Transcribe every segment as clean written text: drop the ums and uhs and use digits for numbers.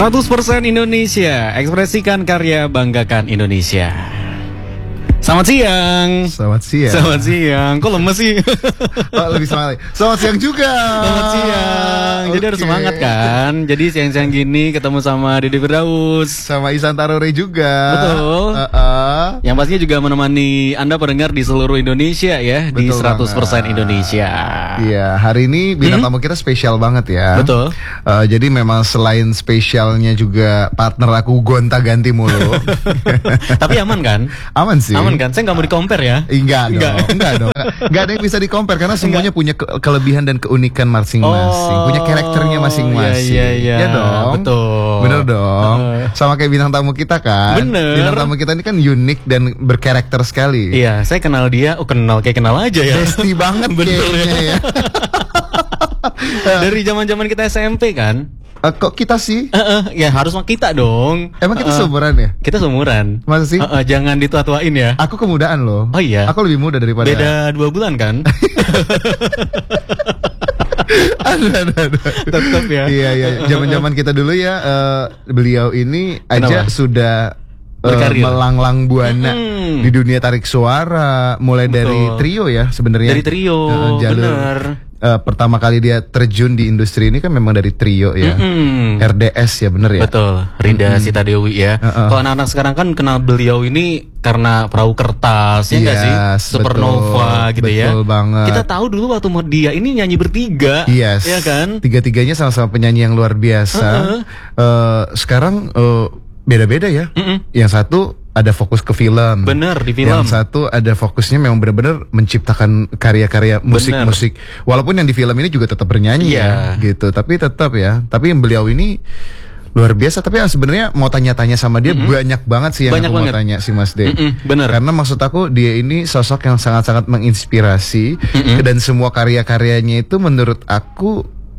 100% Indonesia, ekspresikan karya, banggakan Indonesia. Selamat siang. Selamat siang. Selamat siang. Kok lemes sih? Oh, lebih semangat. Selamat siang juga. Selamat siang. Jadi harus semangat kan. Jadi siang-siang gini ketemu sama Dede Firdaus, sama Ihsan Tarore juga. Betul. Yang pastinya juga menemani Anda pendengar di seluruh Indonesia ya. Betul, di 100% banget. Indonesia. Iya, hari ini bintang tamu kita spesial banget ya. Betul. Jadi memang selain spesialnya juga partner aku gonta-ganti mulu. Tapi aman kan? Aman sih. Aman kan? Saya nggak mau di-compare ya. Enggak dong. Enggak ada yang bisa di-compare karena semuanya punya kelebihan dan keunikan masing-masing. Punya karakternya masing-masing. Iya. Ya dong. Betul. Bener dong. Sama kayak bintang tamu kita kan. Bener. Bintang tamu kita ini kan unik dan berkarakter sekali. Iya, saya kenal dia. Kenal aja ya. Besti banget kayaknya ya. Dari zaman-zaman kita SMP kan. Kok kita sih? Ya harus mah kita dong. Emang kita seumuran ya? Kita seumuran. Masa sih? Jangan ditua-tuain ya. Aku kemudaan loh. Oh iya? Aku lebih muda daripada. Beda 2 bulan kan? Aduh. Tetap ya. Iya. Zaman-zaman kita dulu ya, beliau ini aja sudah melanglang buana di dunia tarik suara, mulai dari trio ya sebenarnya. Dari trio, bener. Pertama kali dia terjun di industri ini kan memang dari trio ya. RDS ya, bener ya. Betul, Rinda Sita Dewi ya. Kalau anak-anak sekarang kan kenal beliau ini karena Perahu Kertas, ya nggak sih? Supernova gitu ya. Betul banget. Kita tahu dulu waktu dia ini nyanyi bertiga, ya kan? Tiga-tiganya sama-sama penyanyi yang luar biasa. Sekarang beda-beda ya. Yang satu ada fokus ke film. Bener, di film. Yang satu ada fokusnya memang benar-benar menciptakan karya-karya musik-musik. Walaupun yang di film ini juga tetap bernyanyi ya, gitu. Tapi tetap ya. Tapi yang beliau ini luar biasa. Tapi sebenarnya mau tanya-tanya sama dia banyak banget sih yang aku mau tanya sih Mas De. Bener. Karena maksud aku dia ini sosok yang sangat-sangat menginspirasi. Dan semua karya-karyanya itu menurut aku,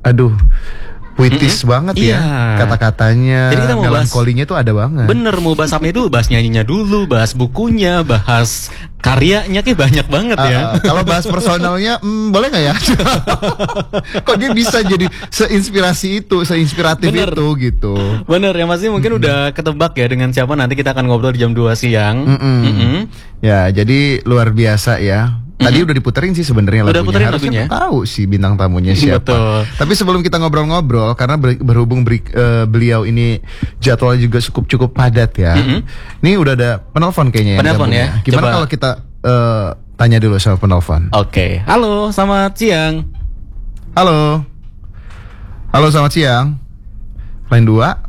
puitis banget ya kata-katanya. Jadi kita mau melankolinya tuh ada banget. Bener, mau bahas apa dulu, bahas nyanyinya dulu, bahas bukunya, bahas karyanya kayak banyak banget ya. Kalau bahas personalnya boleh nggak ya? Kok dia bisa jadi seinspirasi itu, seinspiratif itu gitu. Bener ya, masih mungkin udah ketebak ya dengan siapa nanti kita akan ngobrol di jam 2 siang. Ya, jadi luar biasa ya. Tadi udah diputerin sih sebenarnya lagunya. Harusnya tahu sih bintang tamunya siapa. Betul. Tapi sebelum kita ngobrol-ngobrol, karena berhubung beliau ini jadwalnya juga cukup padat ya. Ini udah ada penelpon kayaknya. Penelpon ya. Gimana kalau kita tanya dulu sama penelpon? Oke. Halo, selamat siang. Halo, selamat siang. Line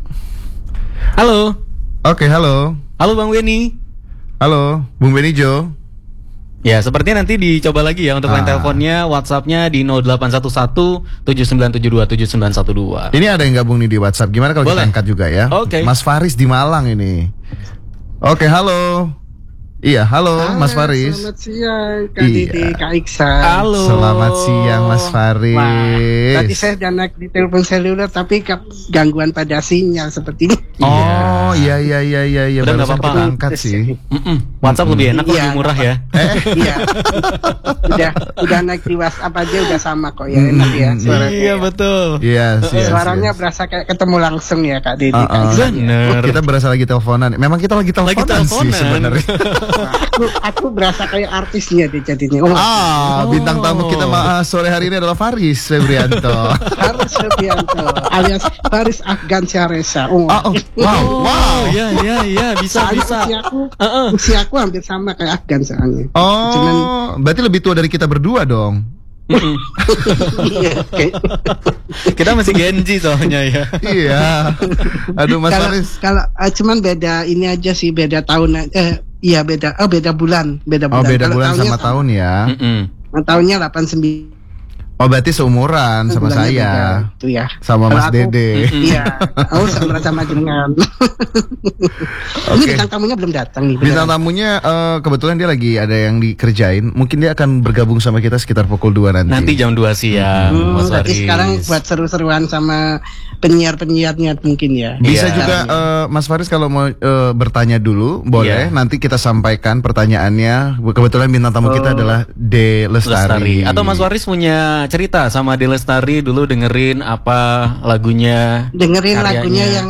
2. Halo. Oke, halo. Halo Bang Weni. Halo, Bung Benijo. Ya, sepertinya nanti dicoba lagi ya untuk line teleponnya, WhatsApp-nya di 0811 7972 7912. Ini ada yang gabung nih di WhatsApp. Gimana kalau kita angkat juga ya? Oke. Mas Faris di Malang ini. Oke, halo. Iya, halo Mas Faris. Selamat siang Kak Didi, Kak Iksan. Halo. Selamat siang Mas Faris. Wah, tadi saya udah naik di telepon seluler tapi gangguan pada sinyal seperti ini. Oh, iya. Udah nggak apa-apa. Kita angkat sih. WhatsApp lebih enak, lebih murah ya. Iya. udah naik di WhatsApp aja udah sama kok ya, enak ya suaranya. Iya, betul. Iya, suaranya berasa kayak ketemu langsung ya Kak Didi. Bener. Kita berasa lagi teleponan. Memang kita lagi teleponan sih sebenarnya. Aku berasa kayak artisnya deh jadinya. Bintang tamu kita sore hari ini adalah Faris Febrianto. Faris Febrianto alias Faris Afgan Syaresa. Wow. Ya, bisa. Usia aku hampir sama kayak Afgan soalnya. Cuman berarti lebih tua dari kita berdua dong. Kita masih Gen Z soalnya ya. Iya. Aduh Mas Faris. Kalau cuman beda ini aja sih, beda tahun. Iya beda bulan. Beda bulan sama tahun ya. Tahunnya 89. Oh berarti seumuran sama saya. Itu ya. Sama Mas Dede. Iya. Aku sama jenengan. Ini bintang tamunya belum datang nih. Bintang tamunya kebetulan dia lagi ada yang dikerjain. Mungkin dia akan bergabung sama kita sekitar pukul 2 nanti. Nanti jam 2 siang. Berarti sekarang buat seru-seruan sama penyiar-penyiarnya mungkin ya. Bisa juga Mas Faris kalau mau bertanya dulu boleh. Nanti kita sampaikan pertanyaannya. Kebetulan bintang tamu kita adalah De Lestari. Atau Mas Faris punya cerita sama De Lestari dulu, dengerin apa lagunya? Dengerin karyanya. Lagunya yang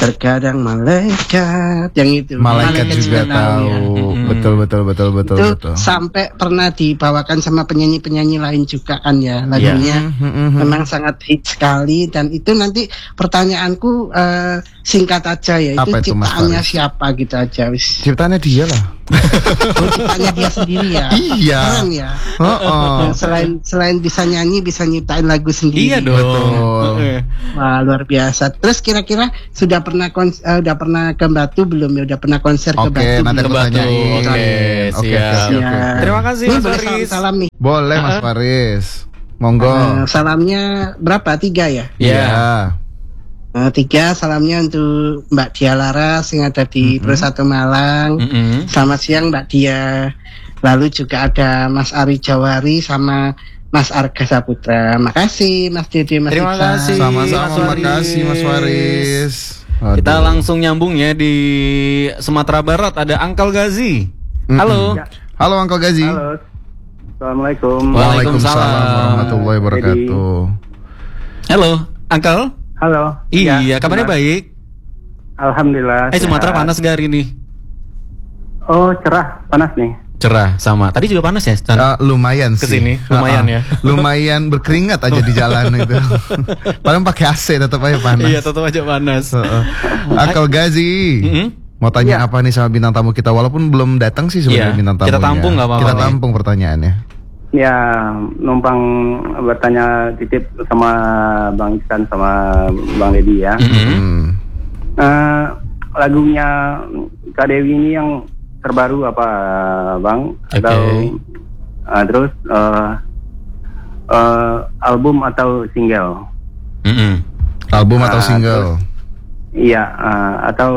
Terkadang malaikat yang itu. Malaikat juga tahu. Betul. Itu sampai pernah dibawakan sama penyanyi-penyanyi lain juga kan ya lagunya. Memang sangat hit sekali dan itu nanti pertanyaanku singkat aja ya. Itu ciptaannya siapa gitu aja wis. Ciptaannya dia lah. Ciptaannya dia sendiri ya. Iya. Keren ya. Selain bisa nyanyi bisa nyiptain lagu sendiri. Iya dong. Betul. Wah, luar biasa. Terus kira-kira udah pernah ke Batu belum ya? Udah pernah konser ke Batu? Nanti aku tanyain. Oke. Terima kasih Mas Faris. Salam nih. Boleh Mas Faris. Monggo. Salamnya berapa? 3 ya? Iya. 3 salamnya untuk Mbak Dia Laras yang ada di Persatu Malang. Selamat siang Mbak Dia. Lalu juga ada Mas Ari Jawari sama Mas Arga Saputra. Makasih Mas Dede, Mas Terima kasih. Sama-sama, makasih Mas Faris. Kita langsung nyambung ya di Sumatera Barat ada Uncle Gazi. Halo. Halo Uncle Gazi. Halo. Assalamualaikum. Waalaikumsalam warahmatullahi wabarakatuh. Halo, Uncle. Halo. Iya, kabarnya baik. Alhamdulillah. Sumatera panas gak hari ini? Oh, cerah, panas nih. Cerah sama. Tadi juga panas ya? Lumayan sih. Kesini, lumayan ya. Lumayan berkeringat aja di jalan itu. Padahal pakai AC tetap aja panas. Iya, tetap aja panas. Uncle Gazi. Mau tanya apa nih sama bintang tamu kita? Walaupun belum datang sih sebenarnya bintang tamunya. Kita tampung nggak apa-apa. Kita tampung pertanyaannya. Ya, numpang bertanya titip sama Bang Iksan sama Bang Dedi ya. Lagunya Kak Dewi ini yang terbaru apa Bang? Atau terus album atau single? Album atau single? Iya, atau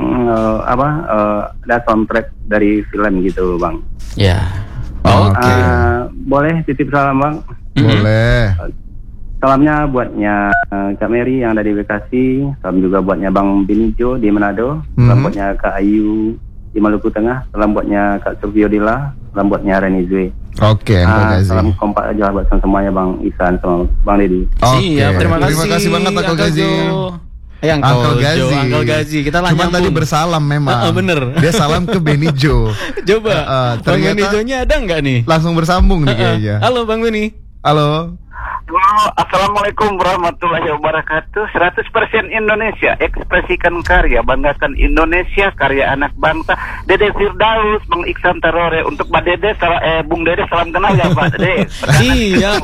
ada soundtrack dari film gitu Bang? Ya. Oke. Boleh titip salam Bang? Boleh. Salamnya buatnya Kak Mary yang ada di Bekasi. Salam juga buatnya Bang Binijo di Manado. Salam buatnya Kak Ayu di Maluku Tengah. Salam buatnya Kak Sufiodila. Salam buatnya Reni Zwe. Oke, salam kompak aja buat semuanya Bang Ihsan sama Bang Dedi. Siap, terima kasih banget Uncle Gazi. Uncle Gazi. Kita lanjut. Cuma tadi bersalam memang. Bener. Dia salam ke Benijo. Coba. Bang Benijonya ada nggak nih? Langsung bersambung nih kayaknya. Halo Bang Beni. Halo. Assalamualaikum warahmatullahi wabarakatuh. 100% Indonesia, ekspresikan karya, banggakan Indonesia, karya anak bangsa. Dede Firdaus, Bang Iksan Tarore. Untuk Mbak Dede, Bung Dede salam kenal ya Pak Dede. Iya.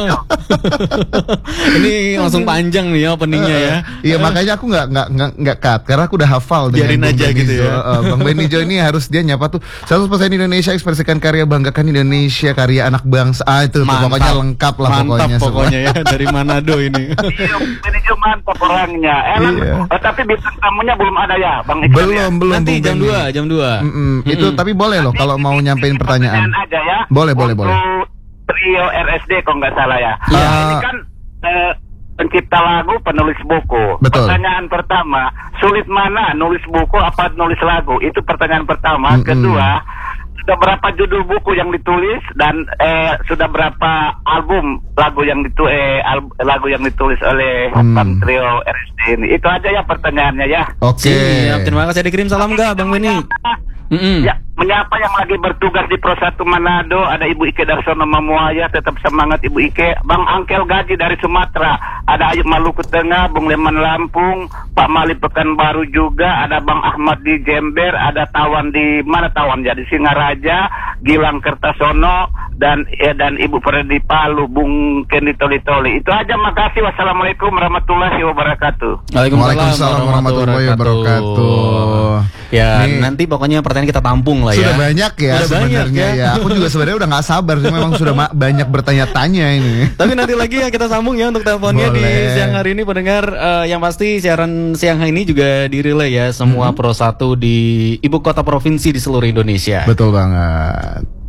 Ini langsung panjang nih ya openingnya ya. Iya, makanya aku nggak cut karena aku udah hafal. Biarin aja gitu ya. Bang Benijo ini harus dia nyapa tuh 100% Indonesia, ekspresikan karya, banggakan Indonesia, karya anak bangsa. Itu pokoknya lengkap lah pokoknya ya dari Manado ini. Manajer mantap orangnya. Tapi bintang tamunya belum ada ya, Bang Belum. Iksan. Nanti jam 2. Itu tapi boleh loh kalau mau nyampein pertanyaan. Aja ya. Boleh. Trio RSD kalau nggak salah ya. Ya. Ini kan pencipta lagu, penulis buku. Betul. Pertanyaan pertama, sulit mana nulis buku apa nulis lagu? Itu pertanyaan pertama. Kedua, sudah berapa judul buku yang ditulis dan sudah berapa album lagu yang ditulis oleh Bang Trio RSD ini? Itu aja ya pertanyaannya ya. Oke. Terima kasih. Dikirim salam nggak Bang Beni? Ya, menyapa yang lagi bertugas di Prosatu Manado, ada Ibu Ike Darsono Mamuaya, tetap semangat Ibu Ike. Bang Angkel Gaji dari Sumatera, ada Ayub Maluku Tengah, Bung Leman Lampung, Pak Mali Pekanbaru juga, ada Bang Ahmad di Jember, ada Tawan di mana Tawan ya, di Singaraja, Gilang Kertasono, dan Ibu Fredi Palu, Bung Kendi Toli-Toli. Itu aja, makasih. Wassalamualaikum warahmatullahi wabarakatuh. Waalaikumsalam warahmatullahi wabarakatuh. Ya, nanti pokoknya pertanyaan kita tampung lah ya. Sudah banyak ya sebenarnya ya. Aku juga sebenarnya udah nggak sabar, cuma memang sudah banyak bertanya-tanya ini. Tapi nanti lagi ya kita sambung ya untuk teleponnya di siang hari ini pendengar. Yang pasti siaran siang hari ini juga direlay ya semua Pro 1 di ibu kota provinsi di seluruh Indonesia. Betul banget.